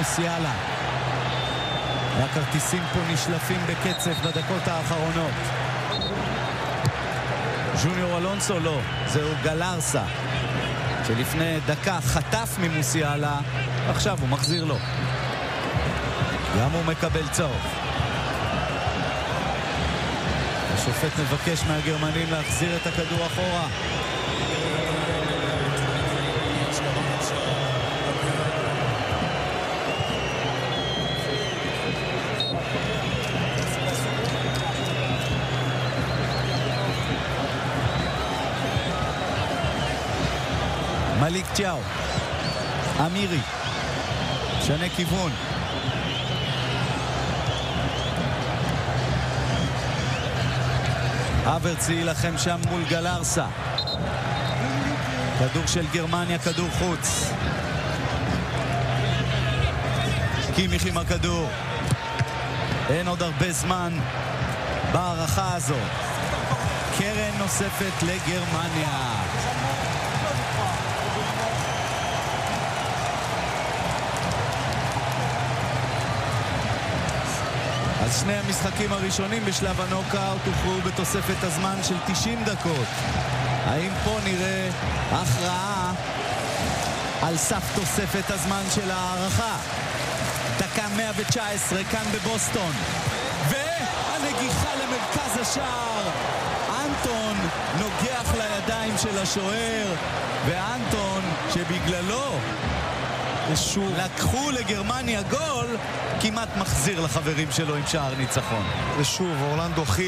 ממוסיאלה. והכרטיסים פה נשלפים בקצב בדקות האחרונות. ג'וניור אלונסו לא, זהו גלרסה, שלפני דקה חטף ממוסיאלה, עכשיו הוא מחזיר לו. גם הוא מקבל צהוב. השופט מבקש מהגרמנים להחזיר את הכדור אחורה. מליק צ'או, אמירי, שנה כיוון. אברץ יילחם שם מול גלרסה. כדור של גרמניה, כדור חוץ. קימיך עם הכדור. אין עוד הרבה זמן בהערכה הזו. קרן נוספת לגרמניה. אז שני המשחקים הראשונים בשלב הנוקאוט הוכרעו בתוספת הזמן של 90 דקות. האם פה נראה הכרעה על סף תוספת הזמן של הערכה? דקה 119 כאן בבוסטון. והנגיחה למרכז השער. אנטון נוגח לידיים של השוער. ואנטון שבגללו לקחו לגרמניה גול, כמעט מחזיר לחברים שלו עם שער ניצחון. ושוב אורלנדו